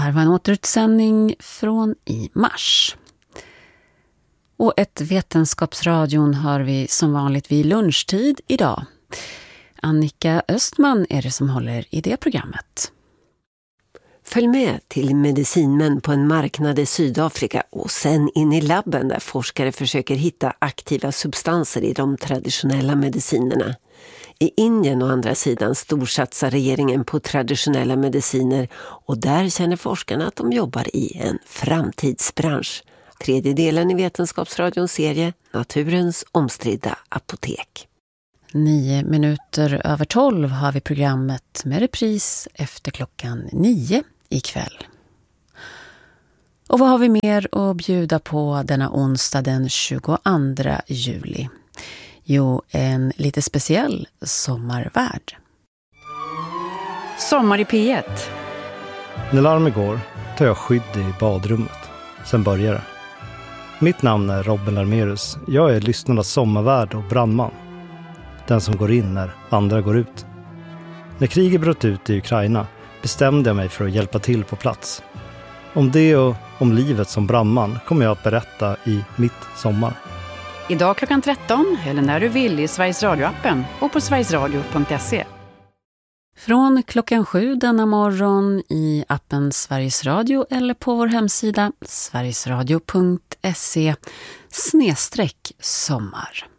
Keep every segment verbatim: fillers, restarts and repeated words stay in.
här var en återutsändning från i mars. Och ett Vetenskapsradion hör vi som vanligt vid lunchtid idag. Annika Östman är det som håller i det programmet. Följ med till medicinmän på en marknad i Sydafrika och sen in i labben där forskare försöker hitta aktiva substanser i de traditionella medicinerna. I Indien å andra sidan storsatsar regeringen på traditionella mediciner och där känner forskarna att de jobbar i en framtidsbransch. Tredje delen i Vetenskapsradions serie Naturens omstridda apotek. Nio minuter över tolv har vi programmet med repris efter klockan nio ikväll. Och vad har vi mer att bjuda på denna onsdag den tjugoandra juli? Jo, en lite speciell sommarvärld. Sommar i P ett. När larmet går tar jag skydd i badrummet. Sen börjar det. Mitt namn är Robin Larmerus. Jag är lyssnarnas sommarvärd och brandman. Den som går in när andra går ut. När kriget bröt ut i Ukraina bestämde jag mig för att hjälpa till på plats. Om det och om livet som brandman kommer jag att berätta i Mitt sommar. Idag klockan tretton eller när du vill i Sveriges Radio-appen och på sverigesradio punkt se. Från klockan sju denna morgon i appen Sveriges Radio eller på vår hemsida sverigesradio punkt se snedstreck sommar.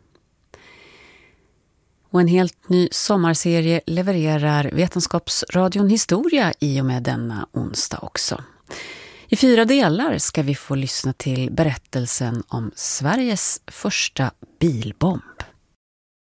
Och en helt ny sommarserie levererar Vetenskapsradion Historia i och med denna onsdag också. I fyra delar ska vi få lyssna till berättelsen om Sveriges första bilbomb.